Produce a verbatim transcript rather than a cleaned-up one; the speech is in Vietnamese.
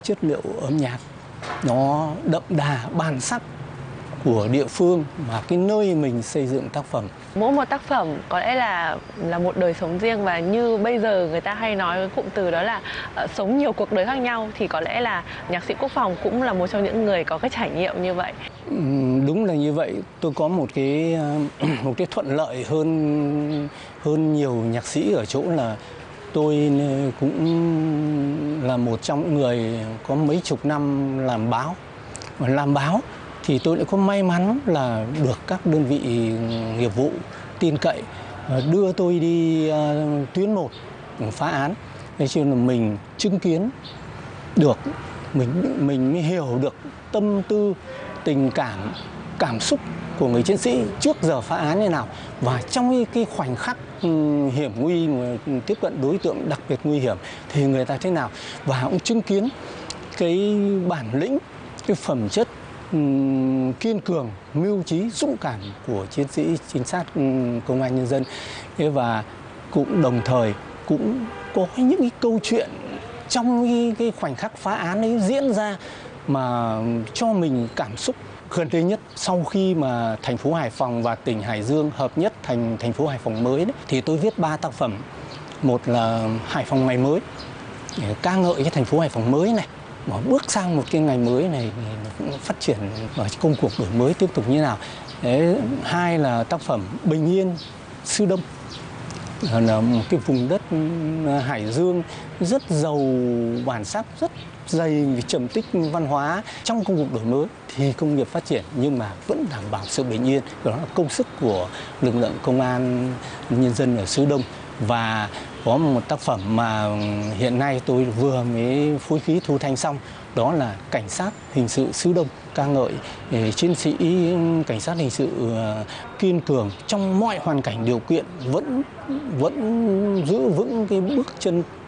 Chất liệu âm nhạc nó đậm đà bản sắc của địa phương và cái nơi mình xây dựng tác phẩm. Mỗi một tác phẩm có lẽ là là một đời sống riêng, và như bây giờ người ta hay nói cái cụm từ đó là uh, sống nhiều cuộc đời khác nhau, thì có lẽ là nhạc sĩ Quốc Phòng cũng là một trong những người có cái trải nghiệm như vậy. Đúng là như vậy. Tôi có một cái một cái thuận lợi hơn hơn nhiều nhạc sĩ ở chỗ là tôi cũng là một trong những người có mấy chục năm làm báo. Và làm báo thì tôi lại có may mắn là được các đơn vị nghiệp vụ tin cậy đưa tôi đi uh, tuyến một phá án. Thế cho nên là mình chứng kiến được, mình mình mới hiểu được tâm tư, tình cảm, cảm xúc của người chiến sĩ trước giờ phá án như nào, và trong cái khoảnh khắc hiểm nguy mà tiếp cận đối tượng đặc biệt nguy hiểm thì người ta thế nào, và cũng chứng kiến cái bản lĩnh, cái phẩm chất um, kiên cường, mưu trí, dũng cảm của chiến sĩ trinh sát um, công an nhân dân. Thế và cũng đồng thời cũng có những cái câu chuyện trong cái, cái khoảnh khắc phá án ấy diễn ra mà cho mình cảm xúc. Gần đây nhất, sau khi mà thành phố Hải Phòng và tỉnh Hải Dương hợp nhất thành thành phố Hải Phòng mới đấy, thì tôi viết ba tác phẩm. Một là Hải Phòng ngày mới, để ca ngợi cái thành phố Hải Phòng mới này, mà bước sang một cái ngày mới này thì nó cũng phát triển ở công cuộc đổi mới tiếp tục như nào. Đấy. Hai là tác phẩm Bình Yên Sư Đông, là một cái vùng đất Hải Dương rất giàu bản sắc, rất dày trầm tích văn hóa. Trong công cuộc đổi mới thì công nghiệp phát triển nhưng mà vẫn đảm bảo sự bình yên. Đó là công sức của lực lượng công an nhân dân ở Sư Đông. Và có một tác phẩm mà hiện nay tôi vừa mới phối khí thu thanh xong, đó là Cảnh sát hình sự Sư Đông, ca ngợi chiến sĩ cảnh sát hình sự kiên cường trong mọi hoàn cảnh điều kiện, vẫn vẫn giữ vững cái bước chân